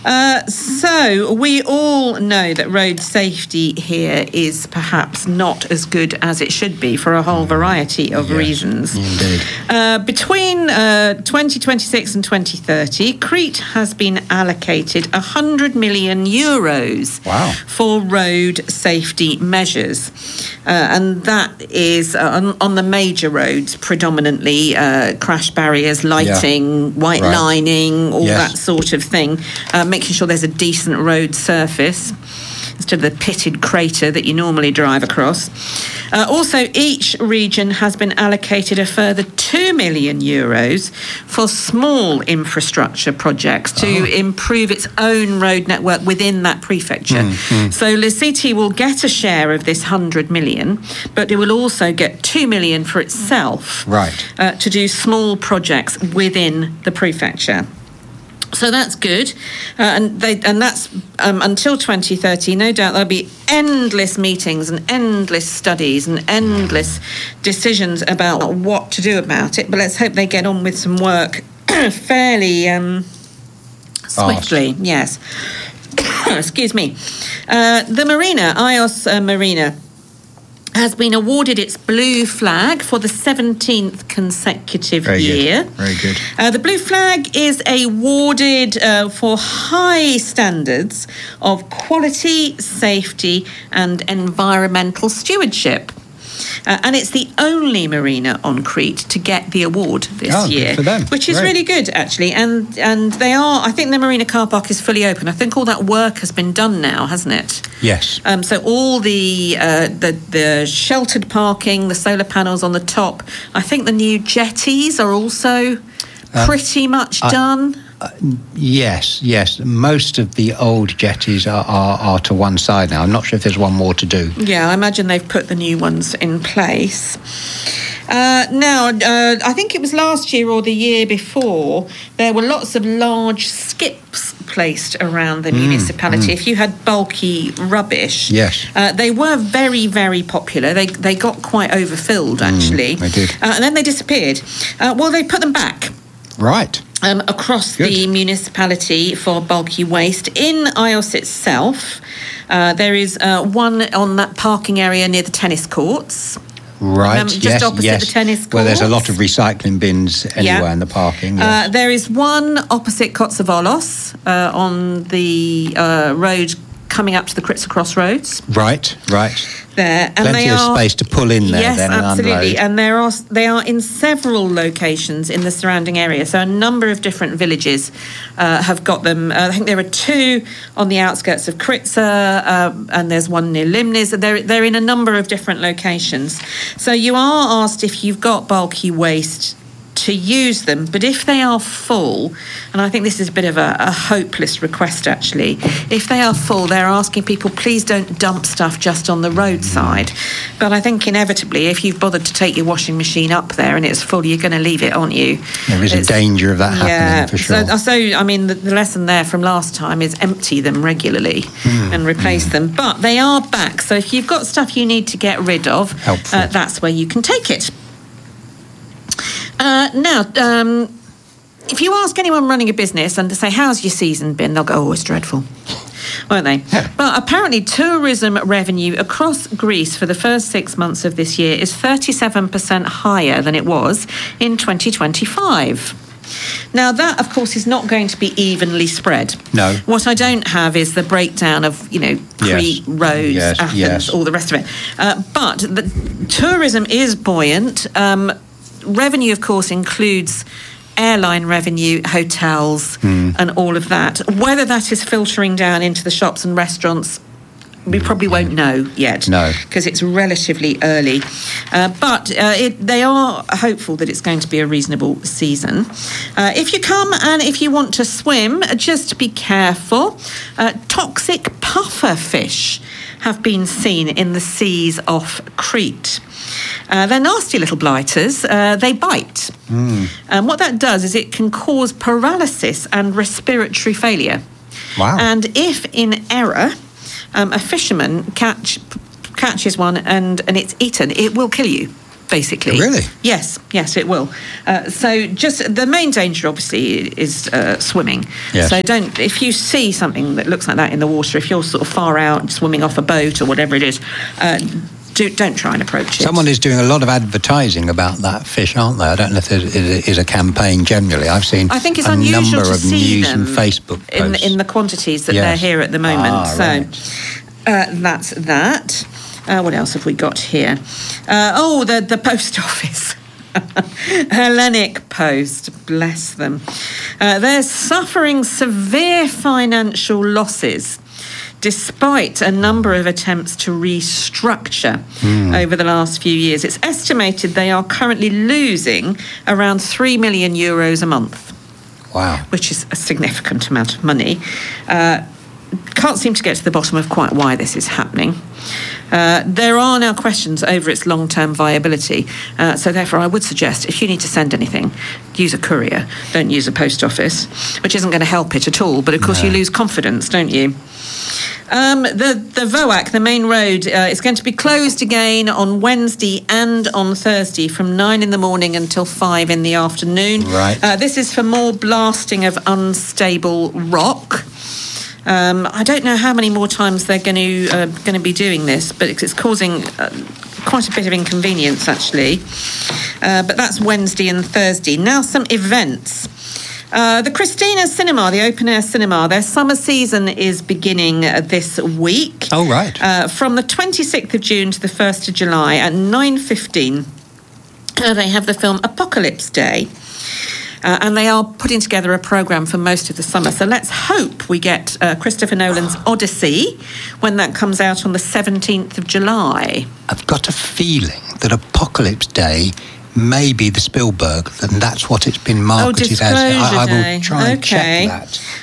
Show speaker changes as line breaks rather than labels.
So we all know that road safety here is perhaps not as good as it should be for a whole variety of reasons.
Indeed.
Between 2026 and 2030, Crete has been allocated €100 million for road safety measures. And that is on the major roads, predominantly crash barriers, lighting, white lining, all that sort of thing. Making sure there's a decent road surface instead of the pitted crater that you normally drive across. Also, each region has been allocated a further €2 million for small infrastructure projects to improve its own road network within that prefecture. So Lasiti will get a share of this €100 million, but it will also get €2 million for itself to do small projects within the prefecture. So that's good, and that's until 2030. No doubt there'll be endless meetings and endless studies and endless decisions about what to do about it. But let's hope they get on with some work fairly swiftly. Yes. Excuse me. The marina, Ios Marina, has been awarded its blue flag for the 17th consecutive year.
Very good.
The blue flag is awarded for high standards of quality, safety and environmental stewardship. And it's the only marina on Crete to get the award this year,
for them.
Which is really good, actually. And they are. I think the marina car park is fully open. I think all that work has been done now, hasn't it?
Yes.
So all the sheltered parking, the solar panels on the top. I think the new jetties are also pretty much done.
Yes. Most of the old jetties are to one side now. I'm not sure if there's one more to do.
Yeah, I imagine they've put the new ones in place. Now, I think it was last year or the year before, there were lots of large skips placed around the municipality. If you had bulky rubbish, they were very, very popular. They got quite overfilled, actually.
They did.
And then they disappeared. Well, they put them back.
Right.
Across the municipality for bulky waste. In Ios itself, there is one on that parking area near the tennis courts.
Right,
just opposite the tennis courts.
Well, there's a lot of recycling bins anywhere in the parking. Yes.
There is one opposite Kotsavolos on the road coming up to the Kritsa Crossroads.
Right.
There, and
plenty of space to pull in there.
Yes,
then
absolutely.
And
they are in several locations in the surrounding area. So a number of different villages have got them. I think there are two on the outskirts of Kritsa, and there's one near Limnes. They're in a number of different locations. So you are asked if you've got bulky waste to use them, but if they are full, and I think this is a bit of a hopeless request actually, if they are full, they're asking people, please don't dump stuff just on the roadside. But I think inevitably, if you've bothered to take your washing machine up there and it's full, you're going to leave it, aren't you?
There is a danger of that happening, for sure.
So I mean, the lesson there from last time is empty them regularly and replace them. But they are back, so if you've got stuff you need to get rid of, that's where you can take it. Now, if you ask anyone running a business and to say, how's your season been? They'll go, oh, it's dreadful, won't they? Yeah. But apparently tourism revenue across Greece for the first 6 months of this year is 37% higher than it was in 2025. Now, that, of course, is not going to be evenly spread.
No.
What I don't have is the breakdown of, Crete, Rhodes, Athens, all the rest of it. But the tourism is buoyant. Revenue, of course, includes airline revenue, hotels, and all of that. Whether that is filtering down into the shops and restaurants, we probably won't know yet.
No.
Because it's relatively early. But they are hopeful that it's going to be a reasonable season. If you come and if you want to swim, just be careful. Toxic puffer fish have been seen in the seas off Crete. They're nasty little blighters. They bite. And what that does is it can cause paralysis and respiratory failure.
Wow.
And if in error, a fisherman catches one and it's eaten, it will kill you. basically.
Really?
Yes, it will. So just the main danger, obviously, is swimming.
Yes.
So if you see something that looks like that in the water, if you're sort of far out swimming off a boat or whatever it is, don't try and approach it.
Someone is doing a lot of advertising about that fish, aren't they? I don't know if there is a campaign generally. I think it's
unusual
number
to
of
see
news
them
and Facebook posts.
in the quantities that they're here at the moment.
Right.
That's that. What else have we got here? The post office. Hellenic Post, bless them. They're suffering severe financial losses despite a number of attempts to restructure over the last few years. It's estimated they are currently losing around €3 million a month.
Wow.
Which is a significant amount of money. Can't seem to get to the bottom of quite why this is happening. There are now questions over its long-term viability. So therefore, I would suggest if you need to send anything, use a courier. Don't use a post office, which isn't going to help it at all. But of course, you lose confidence, don't you? The VOAC, the main road, is going to be closed again on Wednesday and on Thursday from 9 in the morning until 5 in the afternoon.
Right.
This is for more blasting of unstable rock. I don't know how many more times they're going to be doing this, but it's causing quite a bit of inconvenience, actually. But that's Wednesday and Thursday. Now, some events. The Christina Cinema, the open-air cinema, their summer season is beginning this week.
Oh, right.
From the 26th of June to the 1st of July at 9:15, they have the film Apocalypse Day. And they are putting together a programme for most of the summer. So let's hope we get Christopher Nolan's Odyssey when that comes out on the 17th of July.
I've got a feeling that Apocalypse Day may be the Spielberg, and that's what it's been marketed as. I will try and check that.